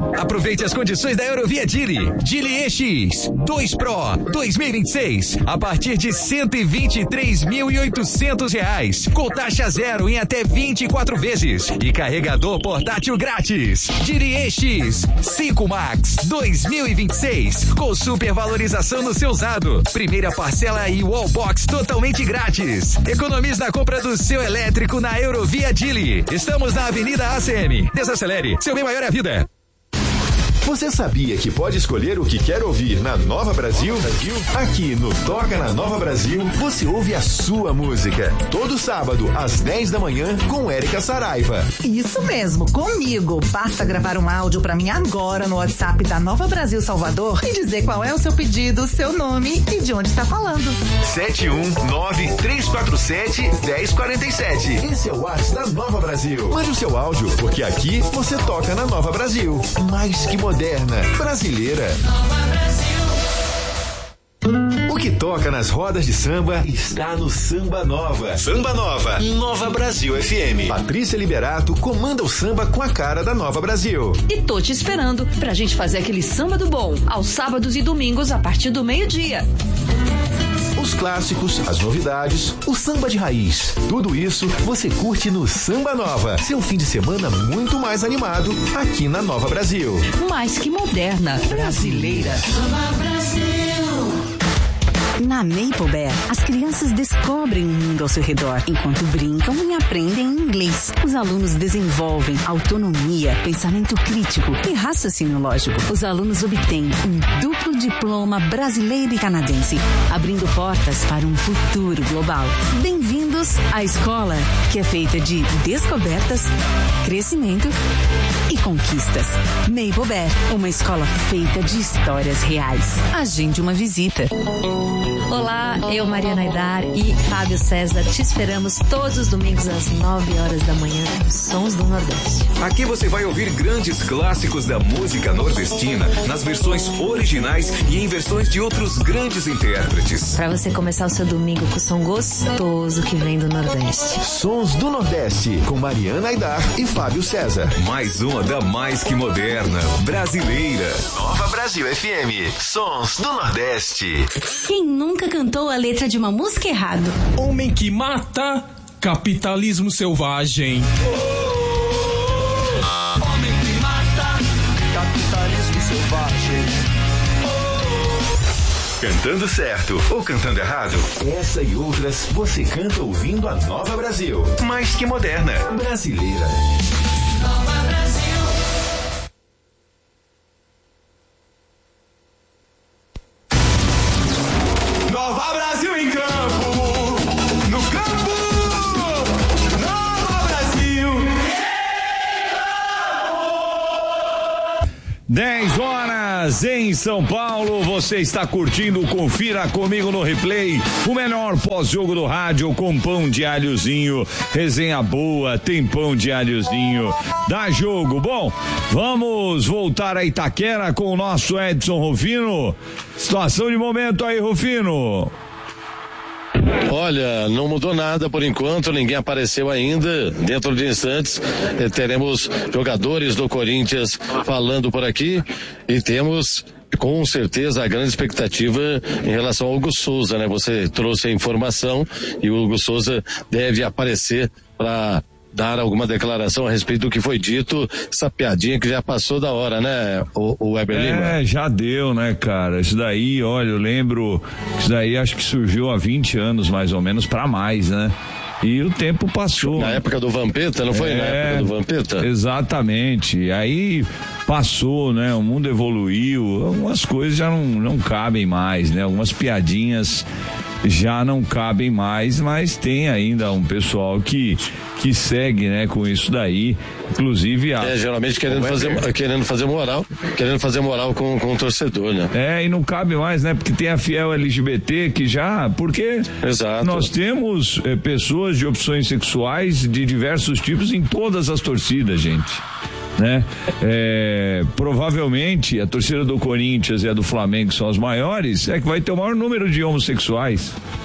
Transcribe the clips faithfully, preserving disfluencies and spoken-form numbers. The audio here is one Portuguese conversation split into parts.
Aproveite as condições da Eurovia Dili. Dili E X dois Pro dois mil e vinte e seis a partir de cento e vinte e três mil e oitocentos reais, com taxa zero em até vinte e quatro vezes e carregador portátil grátis. Dili E X cinco Max dois mil e vinte e seis com supervalorização no seu usado. Primeira parcela e wallbox totalmente grátis. Economize na compra do seu elétrico na Eurovia Dili. Estamos na Avenida A C M. Desacelere, seu bem maior é a vida. Você sabia que pode escolher o que quer ouvir na Nova Brasil? Aqui no Toca na Nova Brasil, você ouve a sua música. Todo sábado, às dez da manhã, com Érica Saraiva. Isso mesmo, comigo. Basta gravar um áudio pra mim agora no WhatsApp da Nova Brasil Salvador e dizer qual é o seu pedido, seu nome e de onde está falando. sete um nove, três quatro sete, um zero quatro sete. Esse é o WhatsApp da Nova Brasil. Mande o seu áudio, porque aqui você toca na Nova Brasil. Mais que moderna, brasileira. Nova Brasil. O que toca nas rodas de samba está no Samba Nova. Samba Nova, Nova Brasil F M. Patrícia Liberato comanda o samba com a cara da Nova Brasil. E tô te esperando pra gente fazer aquele samba do bom, aos sábados e domingos a partir do meio-dia. Os clássicos, as novidades, o samba de raiz. Tudo isso você curte no Samba Nova. Seu fim de semana muito mais animado aqui na Nova Brasil. Mais que moderna, brasileira. Nova Brasil. Na Maple Bear, as crianças descobrem o mundo ao seu redor, enquanto brincam e aprendem inglês. Os alunos desenvolvem autonomia, pensamento crítico e raciocínio lógico. Os alunos obtêm um duplo diploma brasileiro e canadense, abrindo portas para um futuro global. Bem-vindos à escola, que é feita de descobertas, crescimento e conquistas. Maple Bear, uma escola feita de histórias reais. Agende uma visita. Olá, eu, Mariana Aidar e Fábio César, te esperamos todos os domingos às nove horas da manhã nos Sons do Nordeste. Aqui você vai ouvir grandes clássicos da música nordestina nas versões originais e em versões de outros grandes intérpretes. Para você começar o seu domingo com o som gostoso que vem do Nordeste. Sons do Nordeste, com Mariana Aidar e Fábio César. Mais uma da mais que moderna, brasileira. Nova Brasil F M, Sons do Nordeste. Quem nunca cantou a letra de uma música errado? Homem que mata, capitalismo selvagem. Homem que mata, capitalismo selvagem. Cantando certo ou cantando errado? Essa e outras você canta ouvindo a Nova Brasil. Mais que moderna, brasileira. Nova Brasil. Nova Brasil em campo, no campo, Nova Brasil. dez horas em São Paulo, você está curtindo, confira comigo no replay, o melhor pós-jogo do rádio com pão de alhozinho, resenha boa, tem pão de alhozinho, dá jogo. Bom, vamos voltar a Itaquera com o nosso Edson Rufino. Situação de momento aí, Rufino. Olha, não mudou nada por enquanto, ninguém apareceu ainda. Dentro de instantes eh, teremos jogadores do Corinthians falando por aqui e temos com certeza a grande expectativa em relação ao Hugo Souza, né? Você trouxe a informação e o Hugo Souza deve aparecer para dar alguma declaração a respeito do que foi dito, essa piadinha que já passou da hora, né, o, o Weber Lima? É, já deu, né, cara, isso daí, olha, eu lembro, isso daí acho que surgiu há vinte anos, mais ou menos, pra mais, né? E o tempo passou. Na época do Vampeta, não foi é, na época do Vampeta? Exatamente, aí passou, né, o mundo evoluiu, algumas coisas já não, não cabem mais, né, algumas piadinhas já não cabem mais, mas tem ainda um pessoal que que segue, né, com isso daí, inclusive a... É, geralmente querendo fazer, querendo fazer moral, querendo fazer moral com, com o torcedor, né? É, e não cabe mais, né, porque tem a fiel L G B T que já, porque Exato. Nós temos é, pessoas de opções sexuais de diversos tipos em todas as torcidas, gente. Né? É, provavelmente a torcida do Corinthians e a do Flamengo, que são as maiores, é que vai ter o maior número de homossexuais.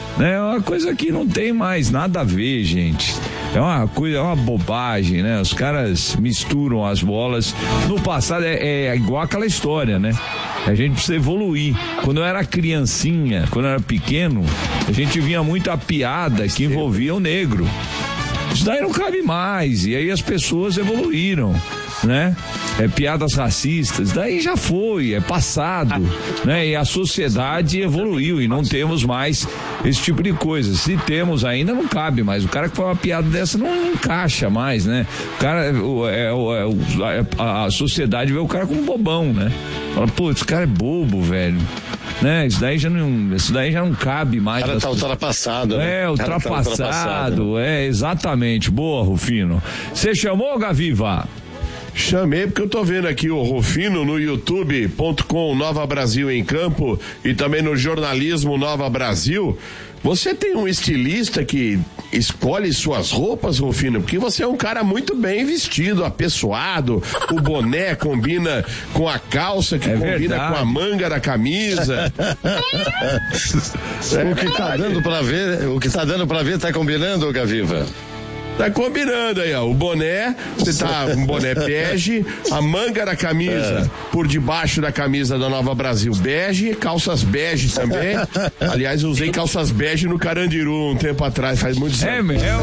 É uma coisa que não tem mais nada a ver, gente. É uma coisa, é uma bobagem, né? Os caras misturam as bolas. No passado é, é igual aquela história, né? A gente precisa evoluir. Quando eu era criancinha, quando eu era pequeno, a gente via muita piada que envolvia o negro. Isso daí não cabe mais. E aí as pessoas evoluíram, né? É, piadas racistas, daí já foi, é passado, né? E a sociedade evoluiu e não temos mais esse tipo de coisa. Se temos ainda, não cabe mais. O cara que faz uma piada dessa não, não encaixa mais, né? O cara, é, é, é, a, a sociedade vê o cara como bobão, né? Fala, pô, esse cara é bobo, velho. Né? Isso daí já não, isso daí já não cabe mais. O cara tá ultrapassado, né? É, ultrapassado, tá ultrapassado. É, exatamente. Boa, Rufino. Você chamou, Gaviva? Chamei porque eu tô vendo aqui o Rufino no youtube ponto com Nova Brasil em Campo e também no jornalismo Nova Brasil. Você tem um estilista que escolhe suas roupas, Rufino? Porque você é um cara muito bem vestido, apessoado, o boné combina com a calça, que é combina verdade. Com a manga da camisa. É o que tá dando pra ver, o que tá dando pra ver tá combinando, Gaviva? Tá combinando aí, ó. O boné, você tá um boné bege, a manga da camisa é. por debaixo da camisa da Nova Brasil bege, calças bege também. Aliás, eu usei calças bege no Carandiru um tempo atrás, faz muitos anos. É mesmo?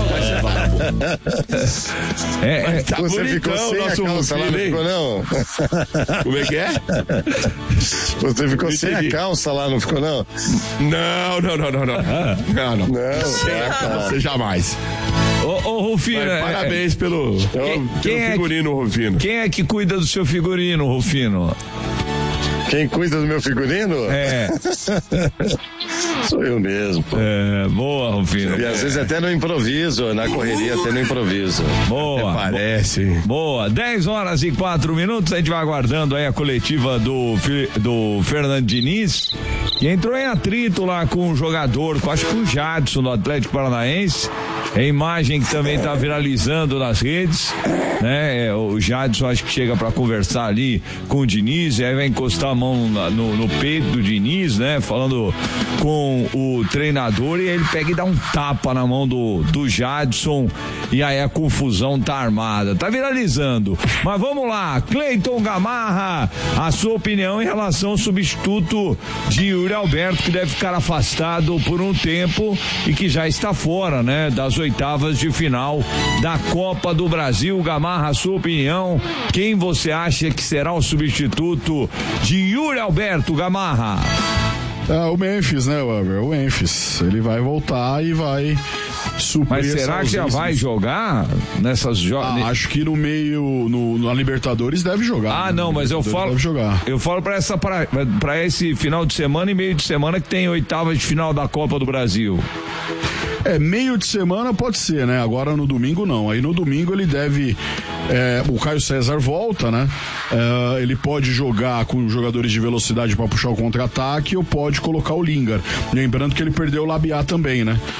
É, é. Tá você bonitão, ficou sem nosso a calça lá, não ficou não? Como é que é? Você ficou sem a calça lá, não ficou não? Não, não, não, não, não. Não, não. Não, sem a calça jamais. Ô, ô Rufino, mas, é, parabéns pelo, quem, pelo quem figurino, é, Rufino. Quem é que cuida do seu figurino, Rufino? Quem cuida do meu figurino? É. Sou eu mesmo, pô. É, boa, Rufino. E às vezes até no improviso, na correria até no improviso. Boa. Até parece. Boa. dez horas e quatro minutos, a gente vai aguardando aí a coletiva do, do Fernando Diniz, que entrou em atrito lá com o jogador, com acho que o Jadson do Atlético Paranaense. É imagem que também tá viralizando nas redes, né? O Jadson acho que chega para conversar ali com o Diniz, e aí vai encostar a mão no, no peito do Diniz, né? Falando com o treinador, e aí ele pega e dá um tapa na mão do, do Jadson, e aí a confusão tá armada, tá viralizando. Mas vamos lá, Cleiton Gamarra, a sua opinião em relação ao substituto de Yuri Alberto, que deve ficar afastado por um tempo e que já está fora, né? Das oitavas de final da Copa do Brasil. Gamarra, a sua opinião, quem você acha que será o substituto de Yuri Alberto, Gamarra? Ah, o Memphis, né, Weber? O Memphis, ele vai voltar e vai suprir. Mas será que já vai jogar nessas jogos? Ah, acho que no meio, no, na Libertadores deve jogar. Ah, né? Não, mas eu falo, deve jogar. eu falo para essa para esse final de semana e meio de semana que tem oitavas de final da Copa do Brasil. É, meio de semana pode ser, né? Agora no domingo não. Aí no domingo ele deve... É, o Caio César volta, né? É, ele pode jogar com jogadores de velocidade para puxar o contra-ataque ou pode colocar o Lingard. Lembrando que ele perdeu o Labiat também, né?